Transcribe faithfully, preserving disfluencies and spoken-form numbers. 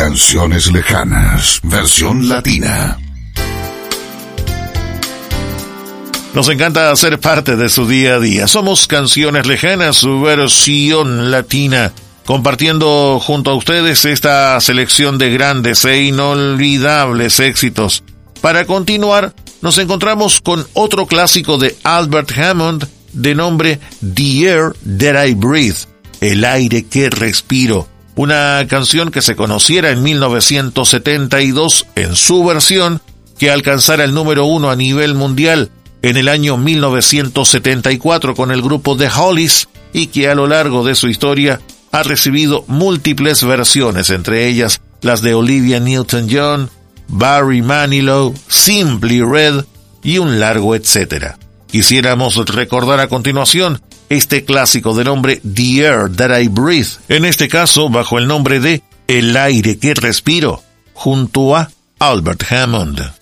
Canciones lejanas, versión latina. Nos encanta ser parte de su día a día. Somos Canciones Lejanas, su versión latina, compartiendo junto a ustedes esta selección de grandes e inolvidables éxitos. Para continuar, nos encontramos con otro clásico de Albert Hammond de nombre The Air That I Breathe, El aire que respiro. Una canción que se conociera en mil novecientos setenta y dos en su versión, que alcanzara el número uno a nivel mundial en el año mil novecientos setenta y cuatro con el grupo The Hollies, y que a lo largo de su historia ha recibido múltiples versiones, entre ellas las de Olivia Newton-John, Barry Manilow, Simply Red y un largo etcétera. Quisiéramos recordar a continuación este clásico de nombre The Air That I Breathe, en este caso bajo el nombre de El aire que respiro, junto a Albert Hammond.